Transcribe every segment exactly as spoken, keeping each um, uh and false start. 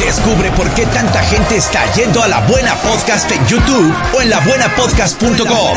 Descubre por qué tanta gente está yendo a La Buena Podcast en YouTube o en la buena podcast punto com.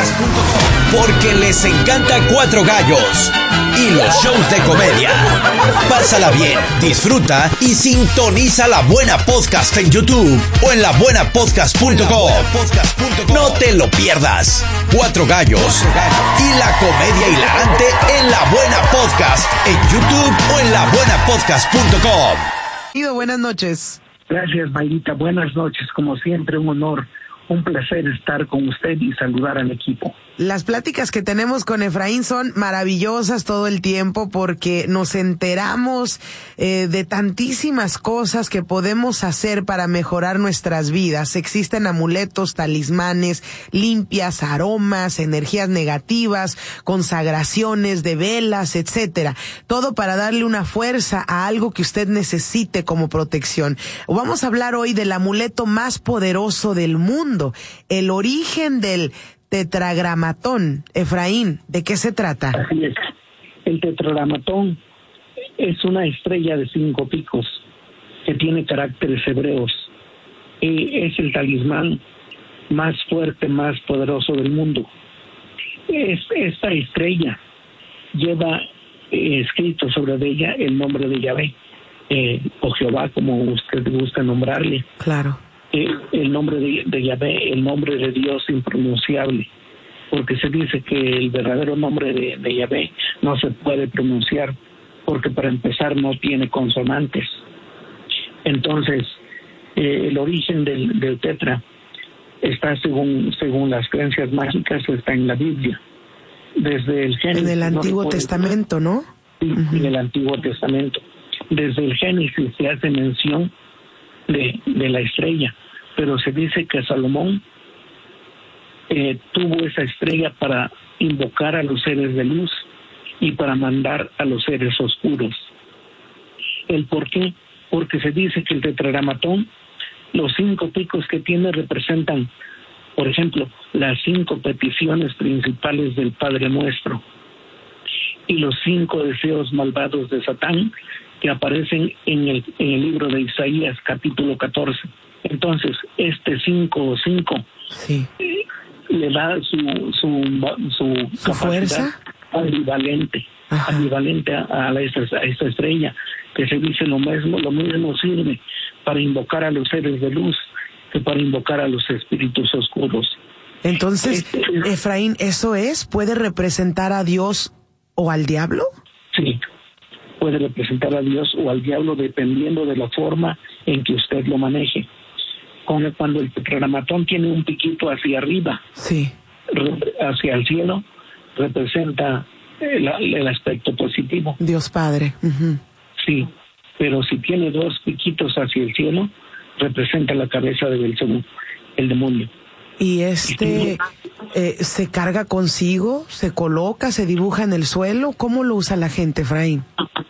Porque les encanta Cuatro Gallos y los shows de comedia. Pásala bien, disfruta y sintoniza La Buena Podcast en YouTube o en la buena podcast punto com. No te lo pierdas. Cuatro Gallos y la comedia hilarante en La Buena Podcast en YouTube o en la buena podcast punto com. Buenas noches. Gracias, Mayrita. Buenas noches. Como siempre, un honor, un placer estar con usted y saludar al equipo. Las pláticas que tenemos con Efraín son maravillosas todo el tiempo porque nos enteramos eh, de tantísimas cosas que podemos hacer para mejorar nuestras vidas. Existen amuletos, talismanes, limpias, aromas, energías negativas, consagraciones de velas, etcétera. Todo para darle una fuerza a algo que usted necesite como protección. Vamos a hablar hoy del amuleto más poderoso del mundo, el origen del tetragramatón. Efraín, ¿de qué se trata? Así es. El tetragramatón es una estrella de cinco picos que tiene caracteres hebreos. Eh, es el talismán más fuerte, más poderoso del mundo. Es, esta estrella lleva eh, escrito sobre ella el nombre de Yahvé, eh, o Jehová, como usted gusta nombrarle. Claro. El nombre de, de Yahvé, el nombre de Dios impronunciable, porque se dice que el verdadero nombre de, de Yahvé no se puede pronunciar, porque para empezar no tiene consonantes. Entonces, eh, el origen del, del tetra está, según según las creencias mágicas, está en la Biblia. Desde el Génesis. En el Antiguo no Testamento, ¿no? Sí, uh-huh. En el Antiguo Testamento. Desde el Génesis se hace mención de, de la estrella, pero se dice que Salomón eh, tuvo esa estrella para invocar a los seres de luz y para mandar a los seres oscuros. ¿El por qué? Porque se dice que el tetragramatón, los cinco picos que tiene representan, por ejemplo, las cinco peticiones principales del Padre Nuestro y los cinco deseos malvados de Satán que aparecen en el, en el libro de Isaías, capítulo catorce. Entonces, este cinco o cinco sí. eh, le da su su, su, ¿Su capacidad fuerza? ambivalente, Ajá. ambivalente a, a, esta, a esta estrella, que se dice lo mismo, lo mismo sirve para invocar a los seres de luz que para invocar a los espíritus oscuros. Entonces, Este, Efraín, ¿eso es? ¿Puede representar a Dios o al diablo? Sí. Puede representar a Dios o al diablo dependiendo de la forma en que usted lo maneje. Cuando el tetragramatón tiene un piquito hacia arriba, sí. hacia el cielo, representa el, el aspecto positivo. Dios Padre. Uh-huh. Sí, pero si tiene dos piquitos hacia el cielo, representa la cabeza de Belcebú, el demonio. ¿Y este eh, se carga consigo, se coloca, se dibuja en el suelo? ¿Cómo lo usa la gente, Efraín?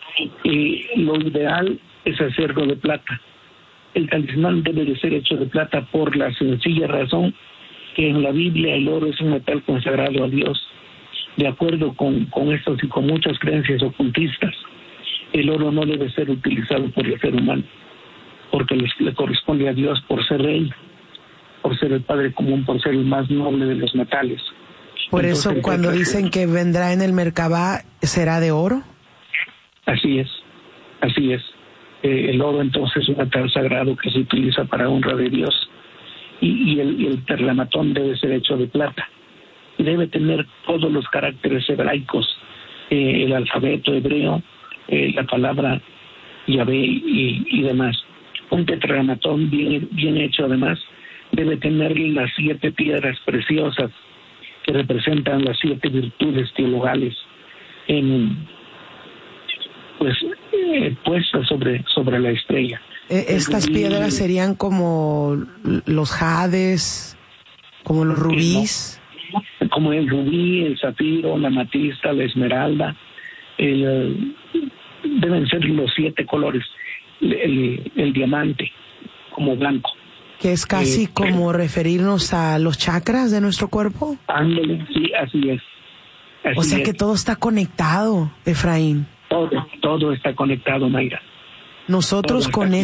Y lo ideal es hacerlo de plata. El talismán debe de ser hecho de plata por la sencilla razón que en la Biblia el oro es un metal consagrado a Dios. De acuerdo con, con estos y con muchas creencias ocultistas, el oro no debe ser utilizado por el ser humano, porque les, le corresponde a Dios por ser rey, por ser el Padre común, por ser el más noble de los metales. Por Entonces, eso cuando dicen que vendrá en el Merkabah, ¿será de oro? Así es, así es. Eh, el oro entonces es un metal sagrado que se utiliza para honra de Dios. Y, y el, y el tetragramatón debe ser hecho de plata. Y debe tener todos los caracteres hebraicos, eh, el alfabeto hebreo, eh, la palabra Yahvé y, y demás. Un tetragramatón bien, bien hecho además debe tener las siete piedras preciosas que representan las siete virtudes teologales en, pues eh, puestas sobre, sobre la estrella. Eh, estas rubí, piedras serían como los jades, como los rubíes. No, como el rubí, el zafiro, la amatista, la esmeralda, el, deben ser los siete colores, el, el, el diamante como blanco. Que es casi eh, como referirnos a los chakras de nuestro cuerpo. Ándale, sí, así es. Así o sea es. que todo está conectado, Efraín. Todo, todo está conectado, Mayra. Nosotros todo con